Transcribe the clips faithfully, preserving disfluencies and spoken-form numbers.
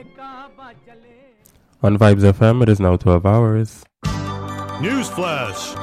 On Vibes F M, it is now twelve hours. News Flash.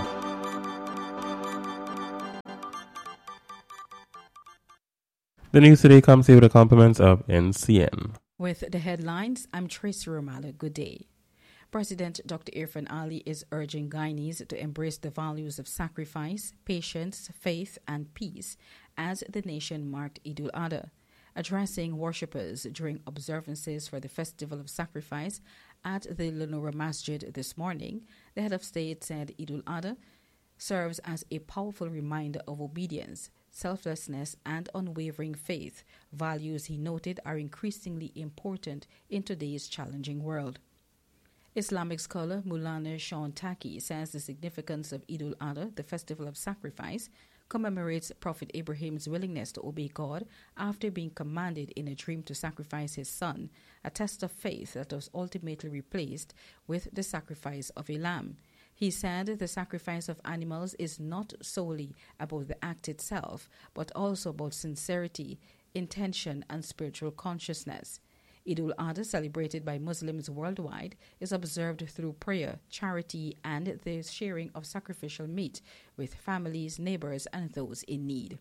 The news today comes here with the compliments of N C N. With the headlines, I'm Tracy Romala. Good day. President Doctor Irfan Ali is urging Guyanese to embrace the values of sacrifice, patience, faith, and peace as the nation marked Eid al-Adha. Addressing worshippers during observances for the Festival of Sacrifice at the Lenora Masjid this morning, the head of state said Eid al-Adha serves as a powerful reminder of obedience, selflessness, and unwavering faith, values he noted are increasingly important in today's challenging world. Islamic scholar Maulana Sean Taki says the significance of Eid al-Adha, the festival of sacrifice, commemorates Prophet Abraham's willingness to obey God after being commanded in a dream to sacrifice his son, a test of faith that was ultimately replaced with the sacrifice of a lamb. He said the sacrifice of animals is not solely about the act itself, but also about sincerity, intention, and spiritual consciousness. Eid al-Adha, celebrated by Muslims worldwide, is observed through prayer, charity, and the sharing of sacrificial meat with families, neighbors, and those in need.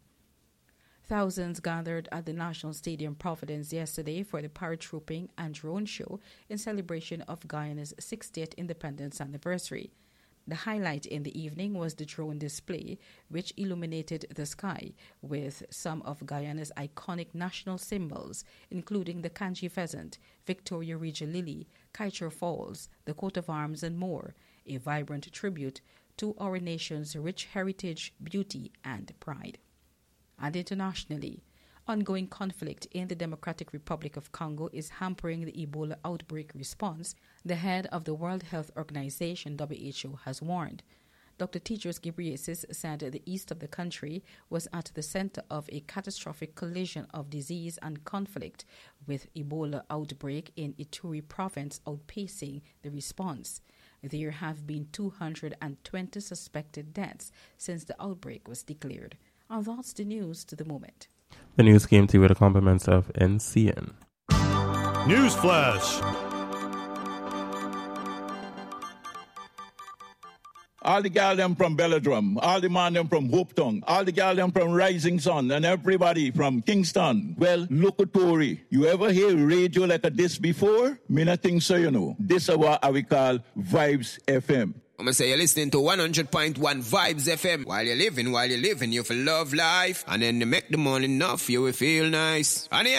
Thousands gathered at the National Stadium Providence yesterday for the paratrooping and drone show in celebration of Guyana's sixtieth independence anniversary. The highlight in the evening was the drone display, which illuminated the sky with some of Guyana's iconic national symbols, including the Kanji pheasant, Victoria Regia lily, Kaieteur Falls, the coat of arms, and more, a vibrant tribute to our nation's rich heritage, beauty, and pride. And internationally, ongoing conflict in the Democratic Republic of Congo is hampering the Ebola outbreak response, the head of the World Health Organization, W H O, has warned. Doctor Tedros Ghebreyesus said the east of the country was at the center of a catastrophic collision of disease and conflict, with Ebola outbreak in Ituri province outpacing the response. There have been two hundred twenty suspected deaths since the outbreak was declared. And that's the news to the moment. The news came to you with the compliments of N C N. News Flash. All the gal them from Belladrum, all the man them from Hopeton, all the gal them from Rising Sun, and everybody from Kingston. Well, look at Tory. You ever hear radio like a this before? Me not think so, you know. This is what we call Vibes F M. I'm going to say you're listening to one hundred point one Vibes F M. While you're living, while you're living, you feel love life. And then you make the money enough, you will feel nice. And yeah.